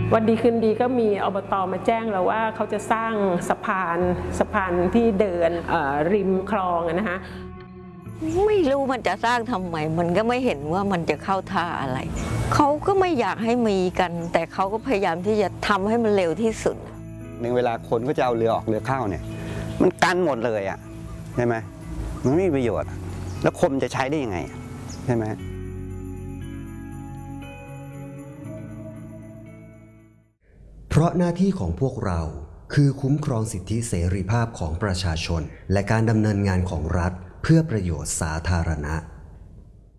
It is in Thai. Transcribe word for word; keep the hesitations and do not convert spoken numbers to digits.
วันดีคืนดีก็มีอบต.มาแจ้งเราว่าเขาจะสร้างสะพานสะพานที่เดินริมคลองนะคะไม่รู้มันจะสร้างทำไมมันก็ไม่เห็นว่ามันจะเข้าท่าอะไรเขาก็ไม่อยากให้มีกันแต่เขาก็พยายามที่จะทำให้มันเร็วที่สุดในเวลาคนก็จะเอาเรือออกเรือเข้าเนี่ยมันกันหมดเลยอ่ะใช่ไหมมันไม่มีประโยชน์แล้วคมจะใช้ได้ยังไงใช่ไหมเพราะหน้าที่ของพวกเราคือคุ้มครองสิทธิเสรีภาพของประชาชนและการดำเนินงานของรัฐเพื่อประโยชน์สาธารณะ